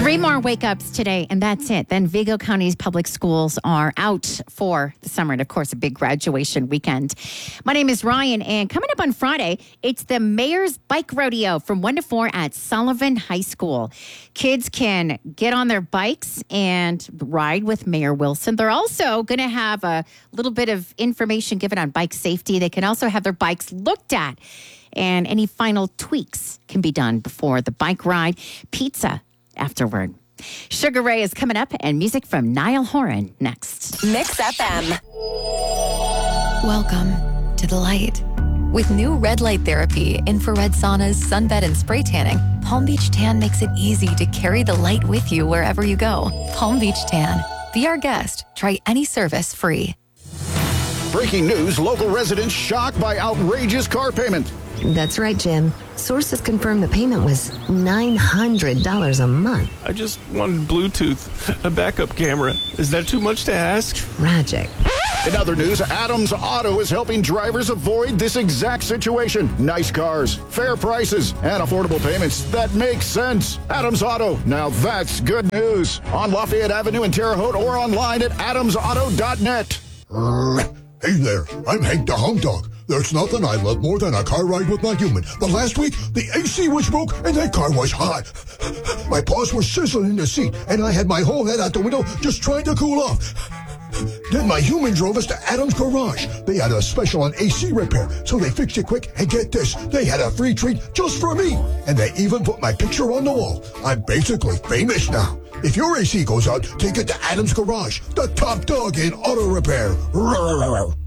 3 more wake-ups today, and that's it. Then Vigo County's public schools are out for the summer, and of course, a big graduation weekend. My name is Ryan, and coming up on Friday, it's the Mayor's Bike Rodeo from 1 to 4 at Sullivan High School. Kids can get on their bikes and ride with Mayor Wilson. They're also going to have a little bit of information given on bike safety. They can also have their bikes looked at, and any final tweaks can be done before the bike ride. Pizza afterward. Sugar Ray is coming up, and music from Niall Horan next. Mix FM. Welcome to the light. With new red light therapy, infrared saunas, sunbed, and spray tanning, Palm Beach Tan makes it easy to carry the light with you wherever you go. Palm Beach Tan. Be our guest. Try any service free. Breaking news, local residents shocked by outrageous car payment. That's right, Jim. Sources confirmed the payment was $900 a month. I just wanted Bluetooth, a backup camera. Is that too much to ask? Tragic. In other news, Adams Auto is helping drivers avoid this exact situation. Nice cars, fair prices, and affordable payments that make sense. Adams Auto, now that's good news. On Lafayette Avenue in Terre Haute or online at adamsauto.net. Hey there, I'm Hank the Hound Dog. There's nothing I love more than a car ride with my human. But last week, the AC was broke and that car was hot. My paws were sizzling in the seat and I had my whole head out the window just trying to cool off. Then my human drove us to Adams Garage. They had a special on AC repair, so they fixed it quick. And get this, they had a free treat just for me. And they even put my picture on the wall. I'm basically famous now. If your AC goes out, take it to Adams Garage, the top dog in auto repair.